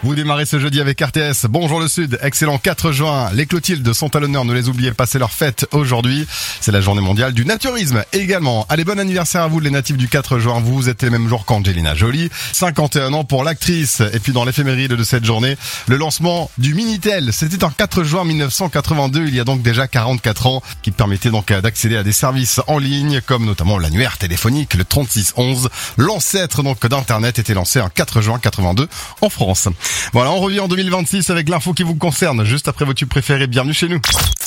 Vous démarrez ce jeudi avec RTS. Bonjour le Sud, excellent 4 juin. Les Clotildes sont à l'honneur, ne les oubliez pas, c'est leur fête aujourd'hui. C'est la journée mondiale du naturisme également. Allez, bon anniversaire à vous les natifs du 4 juin. Vous êtes les mêmes jours qu'Angelina Jolie. 51 ans pour l'actrice. Et puis dans l'éphéméride de cette journée, le lancement du Minitel. C'était en 4 juin 1982, il y a donc déjà 44 ans, qui permettait donc d'accéder à des services en ligne, comme notamment l'annuaire téléphonique, le 3611. L'ancêtre donc d'Internet était lancé en 4 juin 82 en France. Voilà, on revient en 2026 avec l'info qui vous concerne, juste après vos tubes préférés. Bienvenue chez nous.